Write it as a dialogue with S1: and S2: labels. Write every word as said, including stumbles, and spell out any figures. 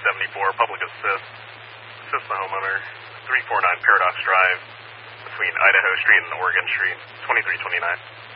S1: seventy-four, public assist, assist the homeowner, three forty-nine Paradox Drive, between Idaho Street and Oregon Street, twenty-three twenty-nine.